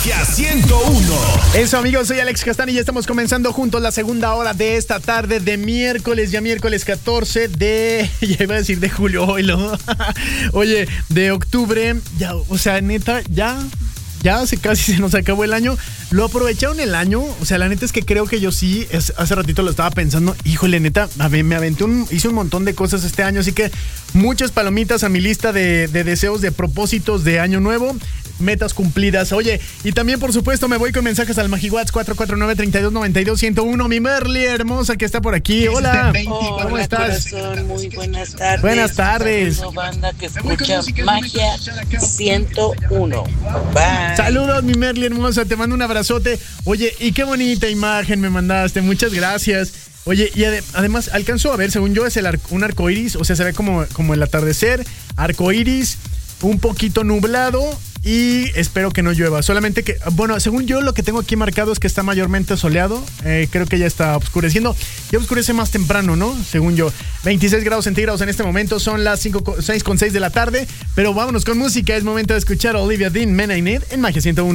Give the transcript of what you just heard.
Magia 101. Eso, amigos, soy Alex Castán y ya estamos comenzando juntos la segunda hora de esta tarde de miércoles, ya miércoles 14 de... Ya iba a decir de julio, hoy lo... Oye, de octubre, ya, o sea, neta, ya casi se nos acabó el año. ¿Lo aprovecharon el año? O sea, la neta es que creo que yo sí, hace ratito lo estaba pensando. Híjole, neta, me aventé hice un montón de cosas este año, así que muchas palomitas a mi lista de deseos, de propósitos de año nuevo. Metas cumplidas. Oye, y también, por supuesto, me voy con mensajes al MagiWatts 449-3292-101. Mi Merly hermosa que está por aquí. Hola. ¿Cómo estás? Corazón, muy buenas tardes. Buenas tardes. Saludo, banda que escucha Magia 101. Bye. Saludos, mi Merly hermosa. Te mando un abrazote. Oye, y qué bonita imagen me mandaste. Muchas gracias. Oye, y además alcanzo a ver, según yo, es un arco iris. O sea, se ve como el atardecer. Arco iris, un poquito nublado. Y espero que no llueva, solamente que, bueno, según yo lo que tengo aquí marcado es que está mayormente soleado. Creo que ya está oscureciendo. Ya oscurece más temprano, ¿no? Según yo. 26 grados centígrados en este momento, son las 6:06 de la tarde. Pero vámonos con música, es momento de escuchar a Olivia Dean, Men I Need, en Magia 101.